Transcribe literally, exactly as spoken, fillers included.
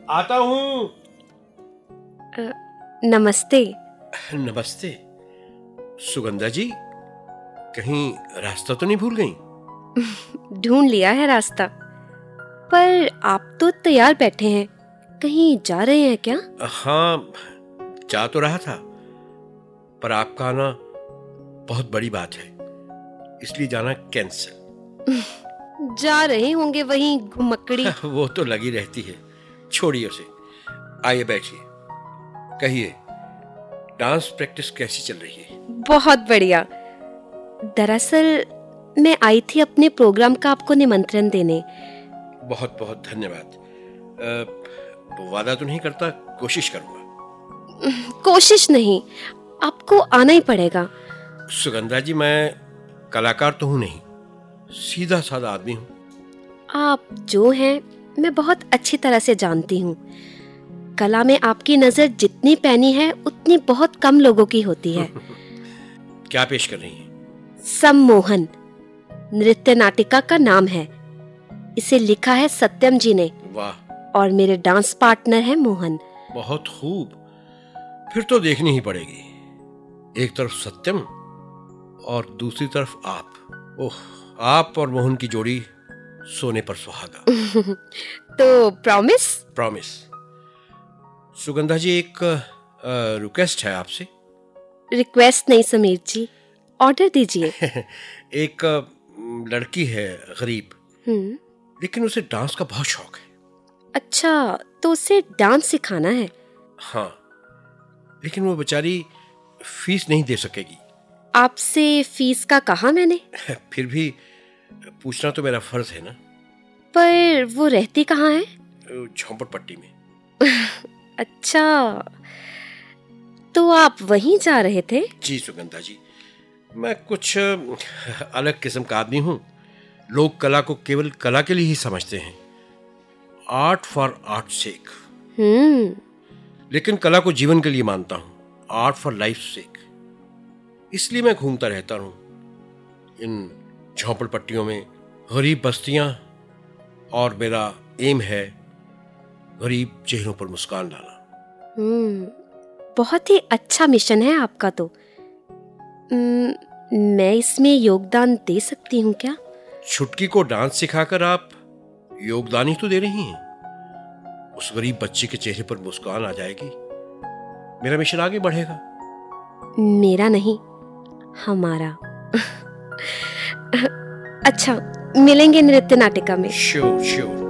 आता हूँ। नमस्ते। नमस्ते। सुगंधा जी, कहीं रास्ता तो नहीं भूल गई? ढूंढ लिया है रास्ता, पर आप तो तैयार बैठे हैं, कहीं जा रहे हैं क्या? हाँ, जा तो रहा था, पर आपका आना बहुत बड़ी बात है, इसलिए जाना कैंसिल। जा रहे होंगे वहीं घुमक्कड़ी। वो तो लगी रहती है, छोड़िए उसे। आइए बैठिए, कहिए डांस प्रैक्टिस कैसी चल रही है? बहुत बढ़िया। दरअसल मैं आई थी अपने प्रोग्राम का आपको निमंत्रण देने। बहुत बहुत धन्यवाद। अ, वादा तो नहीं करता, कोशिश करूंगा। कोशिश नहीं, आपको आना ही पड़ेगा। सुगंधा जी, मैं कलाकार तो हूं नहीं, सीधा साधा आदमी हूं। आप जो हैं मैं बहुत अच्छी तरह से जानती हूँ। कला में आपकी नजर जितनी पैनी है उतनी बहुत कम लोगों की होती है। क्या पेश कर रही हैं? सम्मोहन नृत्य नाटिका का नाम है। इसे लिखा है सत्यम जी ने। वाह। और मेरे डांस पार्टनर है मोहन। बहुत खूब, फिर तो देखनी ही पड़ेगी। एक तरफ सत्यम और दूसरी तरफ आप। ओह, आप और मोहन की जोड़ी सोने पर सुहागा। तो प्रॉमिस? प्रॉमिस। सुगंधा जी, एक रिक्वेस्ट है आपसे। रिक्वेस्ट नहीं समीर जी, ऑर्डर दीजिए। एक अ, लड़की है, गरीब, हम्म। लेकिन उसे डांस का बहुत शौक है। अच्छा, तो उसे डांस सिखाना है? हाँ, लेकिन वो बेचारी फीस नहीं दे सकेगी। आपसे फीस का कहा मैंने। फिर भी पूछना तो मेरा फर्ज है ना। पर वो रहती कहाँ है? झोंपड़पट्टी में। अच्छा, तो आप वहीं जा रहे थे? जी सुगंधा जी, मैं कुछ अलग किस्म का आदमी हूँ। लोग कला को केवल कला के लिए ही समझते हैं, आर्ट फॉर आर्ट सेक। हम्म। लेकिन कला को जीवन के लिए मानता हूँ, आर्ट फॉर लाइफ सेक। इसलिए मैं घूमता रहता हूँ इन झोंपड़पट्टियों में, गरीब बस्तियां, और मेरा एम है गरीब चेहरों पर मुस्कान लाना। हम्म, बहुत ही अच्छा मिशन है आपका। तो न, मैं इसमें योगदान दे सकती हूँ क्या? छुटकी को डांस सिखाकर आप योगदान ही तो दे रही हैं। उस गरीब बच्चे के चेहरे पर मुस्कान आ जाएगी, मेरा मिशन आगे बढ़ेगा। मेरा नहीं, हमारा। अच्छा, मिलेंगे नृत्य नाटिका में। Sure sure.